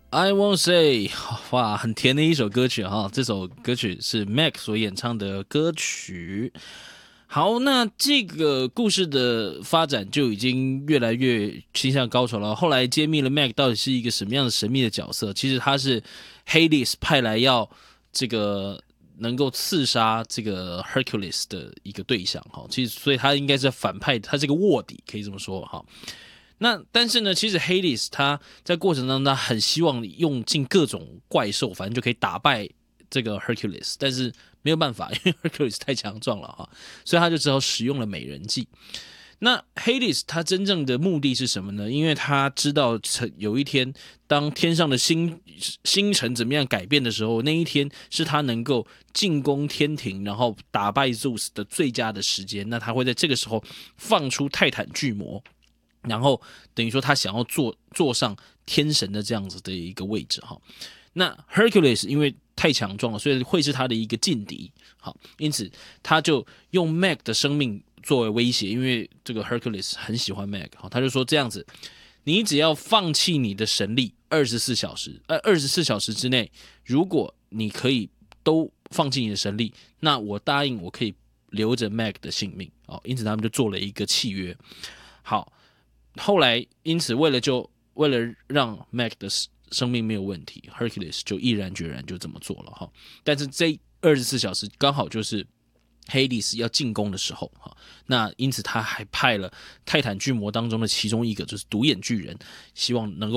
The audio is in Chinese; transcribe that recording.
I won't say，哇，很甜的一首歌曲哈。这首歌曲是 Mac 所演唱的歌曲。好，那这个故事的发展就已经越来越倾向高潮了。后来揭秘了 Mac 到底是一个什么样的神秘的角色，其实他是 Hades 派来要这个能够刺杀这个 Hercules 的一个对象哈。其实，所以他应该是反派，他是个卧底，可以这么说哈。那但是呢，其实 Hades 他在过程当中，他很希望用尽各种怪兽，反正就可以打败这个 Hercules，但是没有办法，因为 Hercules 太强壮了哈，所以他就只好使用了美人计。那 Hades 他真正的目的是什么呢？因为他知道有一天，当天上的星辰怎么样改变的时候，那一天是他能够进攻天庭，然后打败 Zeus 的最佳的时间。那他会在这个时候放出泰坦巨魔。然后等于说他想要坐上天神的这样子的一个位置哈。那 Hercules 因为太强壮了，所以会是他的一个劲敌。好，因此他就用 Meg 的生命作为威胁，因为这个 Hercules 很喜欢 Meg， 好，他就说这样子，你只要放弃你的神力24小时之内，如果你可以都放弃你的神力，那我答应我可以留着 Meg 的性命。好，因此他们就做了一个契约。好。后来，因此为了让 Mac 的生命没有问题 ，Hercules 就毅然决然就这么做了哈。但是这24小时刚好就是 Hades 要进攻的时候哈。那因此他还派了泰坦巨魔当中的其中一个，就是独眼巨人，希望能够